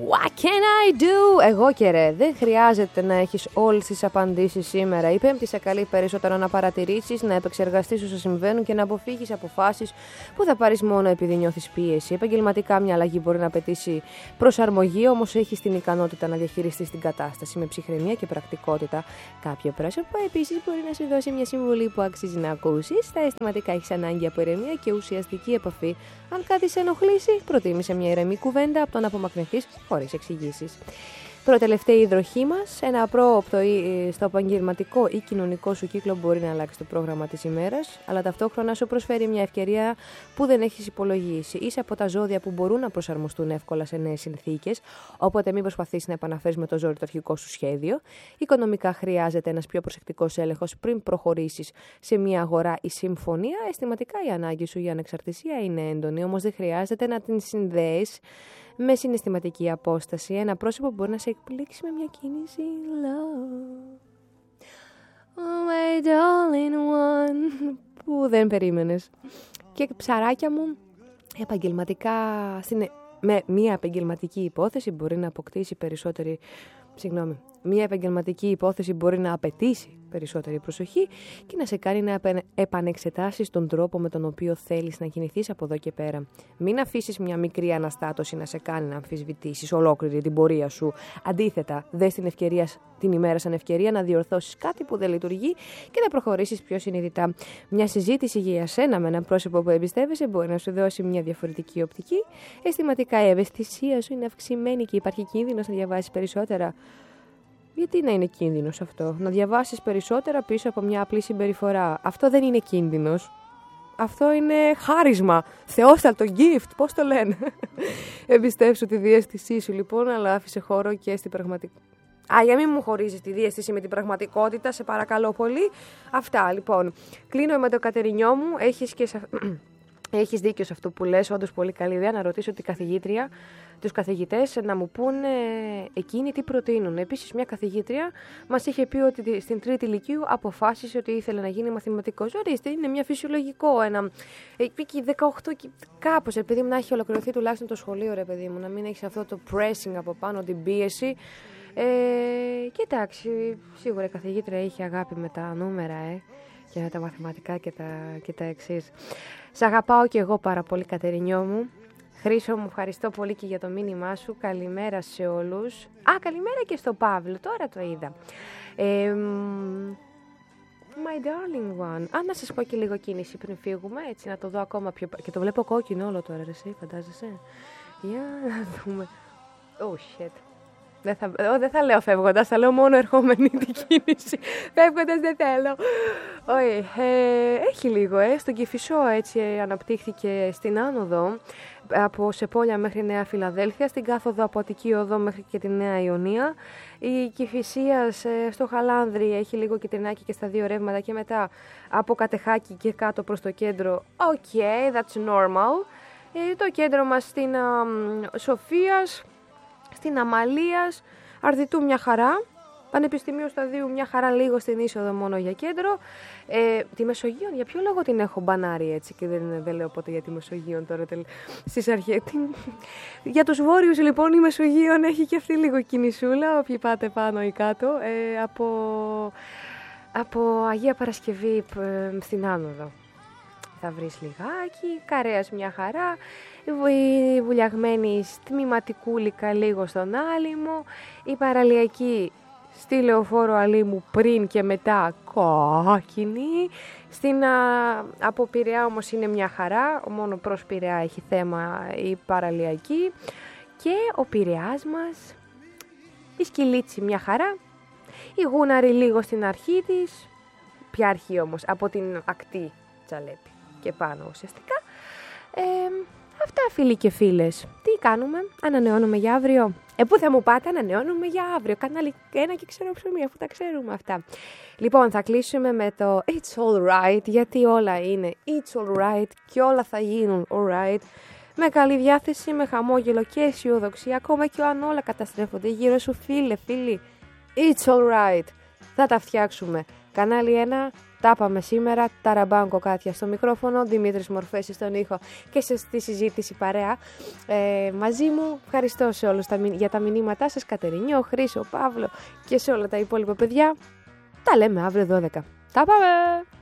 What can I do? Εγώ και ρε, δεν χρειάζεται να έχεις όλες τις απαντήσεις σήμερα. Η Πέμπτη σε καλεί περισσότερο να παρατηρήσεις, να επεξεργαστείς όσα συμβαίνουν και να αποφύγεις αποφάσεις που θα πάρεις μόνο επειδή νιώθεις πίεση. Επαγγελματικά μια αλλαγή μπορεί να απαιτήσει προσαρμογή, όμως έχεις την ικανότητα να διαχειριστείς την κατάσταση με ψυχραιμία και πρακτικότητα. Κάποιο πρόσωπο επίσης μπορεί να σου δώσει μια συμβουλή που αξίζει να ακούσεις. Στα αισθηματικά έχεις ανάγκη από ηρεμία και ουσιαστική επαφή. Αν κάτι σε ενοχλήσει, προτίμησε μια ηρεμή κουβέντα από το να απομακρυνθείς χωρίς εξηγήσεις. Προτελευταία υδροχή μας, ένα πρόοπτο στο επαγγελματικό ή κοινωνικό σου κύκλο μπορεί να αλλάξει το πρόγραμμα της ημέρας, αλλά ταυτόχρονα σου προσφέρει μια ευκαιρία που δεν έχεις υπολογίσει. Είσαι από τα ζώδια που μπορούν να προσαρμοστούν εύκολα σε νέες συνθήκες, οπότε μην προσπαθείς να επαναφέρεις με το ζόρι το αρχικό σου σχέδιο. Οικονομικά χρειάζεται ένας πιο προσεκτικός έλεγχος πριν προχωρήσεις σε μια αγορά ή συμφωνία. Αισθηματικά η ανάγκη σου για ανεξαρτησία είναι έντονη, όμως δεν χρειάζεται να την συνδέεις με συναισθηματική απόσταση. Ένα πρόσωπο μπορεί να σε εκπλήξει με μια κίνηση love. Oh my darling one, που δεν περίμενες. Και ψαράκια μου, επαγγελματικά, με μια επαγγελματική υπόθεση μπορεί να αποκτήσει μια επαγγελματική υπόθεση μπορεί να απαιτήσει περισσότερη προσοχή και να σε κάνει να επανεξετάσεις τον τρόπο με τον οποίο θέλεις να κινηθείς από εδώ και πέρα. Μην αφήσεις μια μικρή αναστάτωση να σε κάνει να αμφισβητήσεις ολόκληρη την πορεία σου. Αντίθετα, δες την ημέρα σαν ευκαιρία να διορθώσεις κάτι που δεν λειτουργεί και να προχωρήσεις πιο συνειδητά. Μια συζήτηση για σένα με έναν πρόσωπο που εμπιστεύεσαι μπορεί να σου δώσει μια διαφορετική οπτική. Αισθηματικά η ευαισθησία σου είναι αυξημένη και υπάρχει κίνδυνος να διαβάσεις περισσότερα. Γιατί να είναι κίνδυνος αυτό? Να διαβάσεις περισσότερα πίσω από μια απλή συμπεριφορά. Αυτό δεν είναι κίνδυνος. Αυτό είναι χάρισμα. Θεόσταλτο gift. Πώς το λένε? Εμπιστεύσου τη διαίσθησή σου λοιπόν, αλλά άφησε χώρο και στην πραγματικότητα. Για μην μου χωρίζεις τη διαίσθηση με την πραγματικότητα, σε παρακαλώ πολύ. Αυτά λοιπόν. Κλείνω με το Κατερινιό μου. Έχεις δίκιο σε αυτό που λες, όντως πολύ καλή ιδέα να ρωτήσω τους καθηγητές να μου πούνε εκείνοι τι προτείνουν. Επίσης μια καθηγήτρια μας είχε πει ότι στην τρίτη λυκείου αποφάσισε ότι ήθελε να γίνει μαθηματικός. Ορίστε, είναι μια φυσιολογικό, εκεί 18 κάπως, επειδή να έχει ολοκληρωθεί τουλάχιστον το σχολείο ρε παιδί μου, να μην έχεις αυτό το pressing από πάνω, την πίεση. Και εντάξει, σίγουρα η καθηγήτρια είχε αγάπη με τα νούμερα, και με τα μαθηματικά και τα εξής. Σ' αγαπάω και εγώ πάρα πολύ, Κατερινιό μου. Χρήσο, μου ευχαριστώ πολύ και για το μήνυμά σου. Καλημέρα σε όλους. Καλημέρα και στο Παύλο, τώρα το είδα. My darling one. Να σας πω και λίγο κίνηση πριν φύγουμε, έτσι να το δω ακόμα πιο... Και το βλέπω κόκκινο όλο τώρα, εσύ, φαντάζεσαι? Για να δούμε. Oh shit. Δεν θα λέω φεύγοντας, θα λέω μόνο ερχόμενη την κίνηση. Φεύγοντας δεν θέλω. Όχι, έχει λίγο, στον Κηφισό έτσι αναπτύχθηκε στην άνοδο από Σεπόλια μέχρι Νέα Φιλαδέλφια, στην κάθοδο από Αττική Οδό μέχρι και τη Νέα Ιωνία. Η Κηφισίας στο Χαλάνδρη έχει λίγο κυτρινάκι και στα δύο ρεύματα και μετά από Κατεχάκη και κάτω προς το κέντρο. Okay, that's normal. Το κέντρο μας στην Σοφίας, στην Αμαλίας, Αρδιτού μια χαρά, Πανεπιστημίου Σταδίου μια χαρά, λίγο στην είσοδο μόνο για κέντρο. Τη Μεσογείων, για ποιο λόγο την έχω μπανάρει έτσι και δεν λέω ποτέ για τη Μεσογείων τώρα στις αρχές. Για τους βόρειους λοιπόν η Μεσογείων έχει και αυτή λίγο κινησούλα, όποιοι πάτε πάνω ή κάτω, από Αγία Παρασκευή στην άνοδο. Θα βρεις λιγάκι, Καρέας μια χαρά, η βουλιαγμένη τμηματικούλικα λίγο στον Άλυμο, η παραλιακή στη Λεωφόρο Αλήμου πριν και μετά κόκκινη, από Πειραιά όμως είναι μια χαρά, μόνο προς Πειραιά έχει θέμα η παραλιακή και ο Πειραιάς μας, η Σκυλίτσι μια χαρά, η Γούναρη λίγο στην αρχή της, ποια αρχή όμως, από την ακτή Τσαλέπη και πάνω ουσιαστικά. Αυτά φίλοι και φίλες. Τι κάνουμε, ανανεώνουμε για αύριο? Πού θα μου πάτε, ανανεώνουμε για αύριο. Κανάλι 1 και ξέρω ψωμί, αφού τα ξέρουμε αυτά. Λοιπόν, θα κλείσουμε με το It's Alright, γιατί όλα είναι It's Alright και όλα θα γίνουν alright. Με καλή διάθεση, με χαμόγελο και αισιοδοξία, ακόμα και αν όλα καταστρέφονται γύρω σου, φίλοι. It's Alright. Θα τα φτιάξουμε. Κανάλι 1, Τα πάμε σήμερα. Ταραμπάνκο Κάτια στο μικρόφωνο, Δημήτρης Μορφέσης στον ήχο και στη συζήτηση παρέα μαζί μου. Ευχαριστώ σε όλους για τα μηνύματά σας, Κατερινιό, Χρήσο, Παύλο και σε όλα τα υπόλοιπα παιδιά. Τα λέμε αύριο 12. Τα πάμε!